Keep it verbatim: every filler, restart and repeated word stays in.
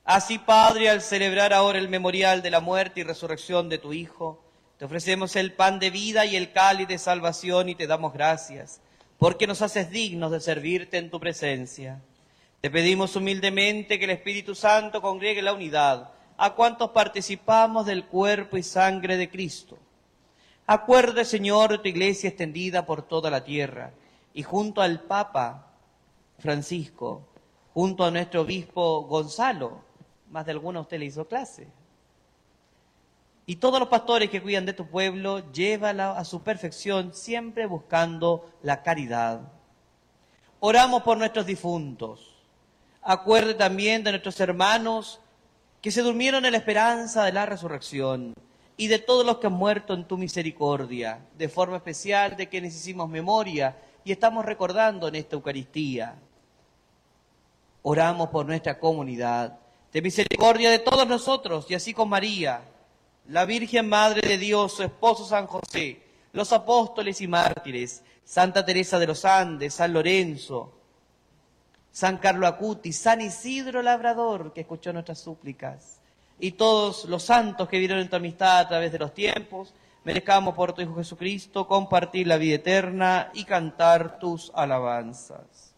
Así, Padre, al celebrar ahora el memorial de la muerte y resurrección de tu Hijo, te ofrecemos el pan de vida y el cáliz de salvación y te damos gracias, porque nos haces dignos de servirte en tu presencia. Te pedimos humildemente que el Espíritu Santo congregue la unidad a cuantos participamos del cuerpo y sangre de Cristo. Acuerde, Señor, tu iglesia extendida por toda la tierra, y junto al Papa Francisco, junto a nuestro obispo Gonzalo, más de alguno a usted le hizo clase, y todos los pastores que cuidan de tu pueblo, llévala a su perfección, siempre buscando la caridad. Oramos por nuestros difuntos. Acuerde también de nuestros hermanos que se durmieron en la esperanza de la resurrección, y de todos los que han muerto en tu misericordia, de forma especial de quienes hicimos memoria y estamos recordando en esta Eucaristía. Oramos por nuestra comunidad, de misericordia de todos nosotros, y así con María, la Virgen Madre de Dios, su esposo San José, los apóstoles y mártires, Santa Teresa de los Andes, San Lorenzo, San Carlo Acutis, San Isidro Labrador, que escuchó nuestras súplicas, y todos los santos que vieron en tu amistad a través de los tiempos, merezcamos por tu Hijo Jesucristo compartir la vida eterna y cantar tus alabanzas.